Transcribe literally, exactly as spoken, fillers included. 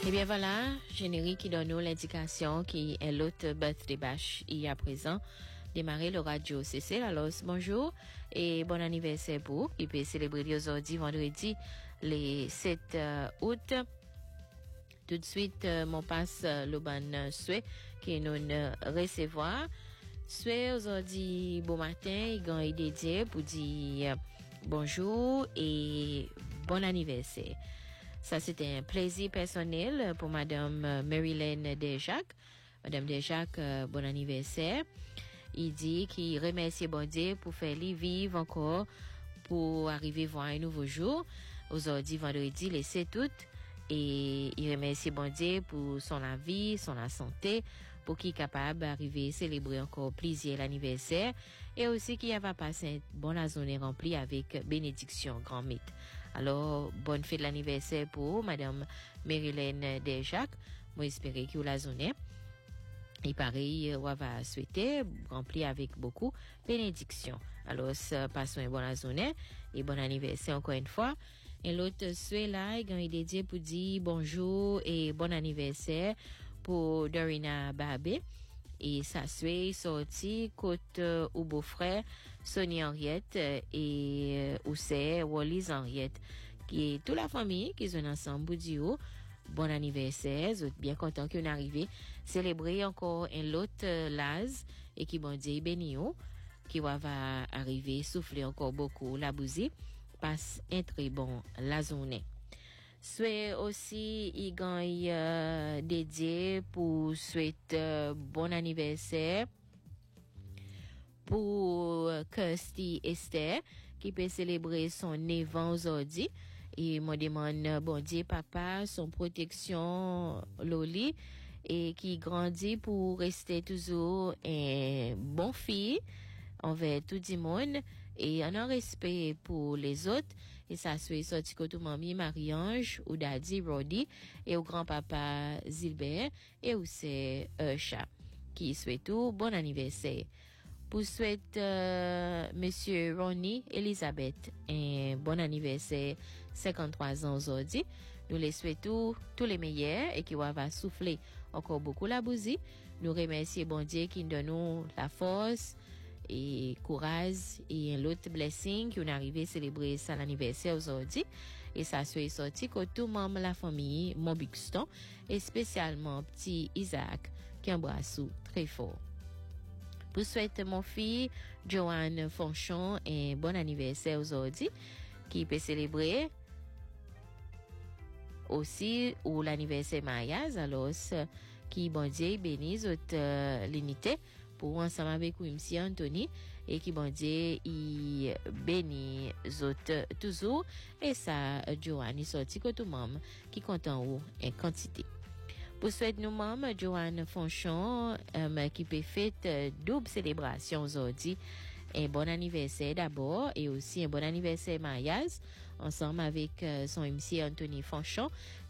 Et bien voilà, générique qui donne nous l'indication qui est l'autre birthday bash il y a présent. Démarrer le radio C C alors bonjour et bon anniversaire pour qui peut célébrer aujourd'hui vendredi les sept août. Tout de suite euh, mon passe euh, le ban souhait qui nous euh, recevoir. Souhait aujourd'hui bon matin, il est dédié pour dire euh, bonjour et bon anniversaire. Ça, c'était un plaisir personnel pour Madame Marilyn Desjacques. Madame Desjacques, euh, bon anniversaire. Il dit qu'il remercie bon Dieu pour faire lui vivre encore, pour arriver voir un nouveau jour. Aujourd'hui, vendredi, le sept août. Et il remercie bon Dieu pour son la vie, son la santé, pour qu'il est capable d'arriver à célébrer encore plaisir l'anniversaire et aussi qu'il va passer une bonne journée remplie avec bénédiction, grand mythe. Alors, bonne fête de l'anniversaire pour Madame Marilyn Desjacques. Moi, j'espère que la journée, et pareil, on va souhaiter remplir avec beaucoup bénédiction. Alors, passons une bonne journée et bon anniversaire encore une fois. Et l'autre souhait là, il est dédié pour dire bonjour et bon anniversaire pour Dorina Babé. Et ça souhait sorti côté euh, au beau-frère Sonny Henriette et euh, ou c'est Wallis Henriette qui est toute la famille qui sont ensemble pour dire bon anniversaire, vous êtes bien content qu'on arrive célébrer encore un autre euh, Laz et qui bon Dieu béni qui va, va arriver souffler encore beaucoup la bousie passe un très bon la journée. Souhait aussi il gagne euh, dédié pour souhaiter euh, bon anniversaire pour euh, Kirsty Esther qui peut célébrer son neuf ans aujourd'hui et moi demande bon Dieu papa son protection Loli et qui grandit pour rester toujours un bon fille envers tout le monde et en un respect pour les autres et ça soit sorti côté mamie Marie-Ange ou daddy Rodi et au grand-papa Zilbert et aussi euh, Chat qui souhaite tout bon anniversaire pour souhaite euh, monsieur Ronnie Elisabeth un bon anniversaire cinquante-trois ans aujourd'hui nous les souhaitons tous les meilleurs et qui va souffler encore beaucoup la bousie nous remercions bon Dieu qui nous donne la force et courage et un autre blessing qui on arrivé célébrer son anniversaire aujourd'hui et ça soit sorti que tout membre la famille mon Bixton et spécialement petit Isaac qui embrasse très fort. Pour souhaiter mon fille Joanne Fonchon un bon anniversaire aujourd'hui qui peut célébrer aussi ou l'anniversaire Mayaz alors qui bon Dieu bénisse euh, l'unité pour ensemble avec M. Anthony et qui bon Dieu il bénit autres toujours et ça Joanne sorti que tout monde qui compte en haut en quantité. Pour souhaiter nous maman Joanne Fonchon euh, qui peut faire euh, double célébration aujourd'hui un bon anniversaire d'abord et aussi un bon anniversaire mariage ensemble avec euh, son M. Anthony Fonchon